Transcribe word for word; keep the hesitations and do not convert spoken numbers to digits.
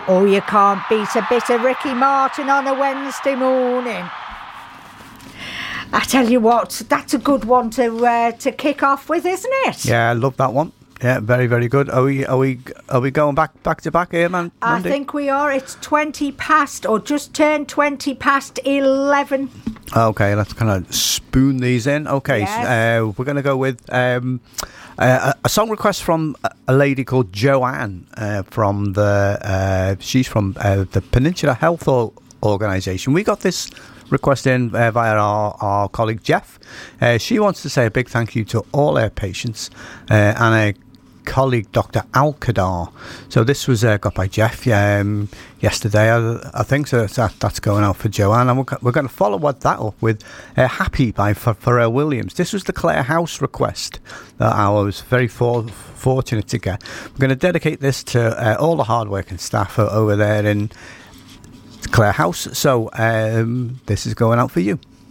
Oh, you can't beat a bit of Ricky Martin on a Wednesday morning. I tell you what, that's a good one to uh, to kick off with, isn't it? Yeah, I love that one. Yeah, very, very good. Are we are we are we going back back to back here, man? I Monday? think we are. It's twenty past, or just turned twenty past eleven. Okay, let's kind of spoon these in. Okay, Yes. so, uh, we're going to go with um, uh, a song request from a lady called Joanne uh, from the. Uh, she's from uh, the Peninsula Health o- Organisation. We got this request in uh, via our, our colleague Jeff. Uh, she wants to say a big thank you to all our patients uh, and our colleague Doctor Alcadar. So this was uh, got by Jeff um, yesterday, I, I think. So that, that's going out for Joanne, and we're, we're going to follow what that up with uh, Happy by Ph- Pharrell Williams. This was the Claire House request that I was very for, fortunate to get. We're going to dedicate this to uh, all the hard-working staff over there in Claire House. So um, this is going out for you.